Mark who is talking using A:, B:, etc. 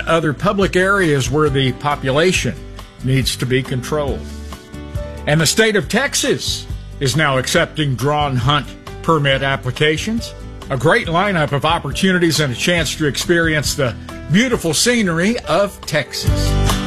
A: other public areas where the population needs to be controlled. And the state of Texas is now accepting drawn hunt permit applications. A great lineup of opportunities and a chance to experience the beautiful scenery of Texas.